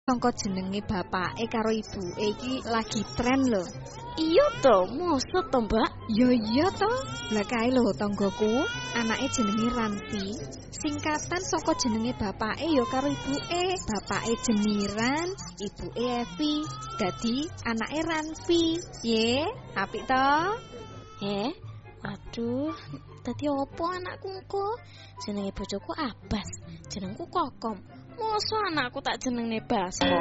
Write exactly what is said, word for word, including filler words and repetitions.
Sangka jenenge bapake karo ibuke iki lagi tren lho. Iya to, mosok to, Mbak? Ya iya to. Lah kae lho tanggoku, anake jenenge Ranti. Singkatan saka jenenge bapake ya karo ibuke. Bapake Jemiran, ibuke Evi. Dadi anake Ranfi. Ye, apik to? Eh, aduh, dadi opo anakku kok? Jenenge bojoku Abbas, jenengku Kokom. Mosok anakku tak jenenge Basko.